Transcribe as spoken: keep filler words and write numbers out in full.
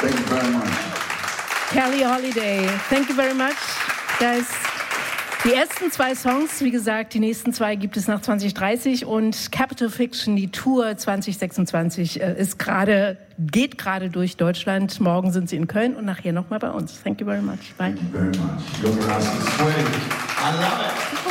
Thank you very much. Kelly Holiday, thank you very much, guys. Die ersten zwei Songs, wie gesagt, die nächsten zwei gibt es nach zwanzig dreißig und Capital Fiction, die Tour zwanzig sechsundzwanzig, ist gerade, geht gerade durch Deutschland. Morgen sind sie in Köln und nachher nochmal bei uns. Thank you very much. Bye. Thank you very much. Your grass is sweating. I love it.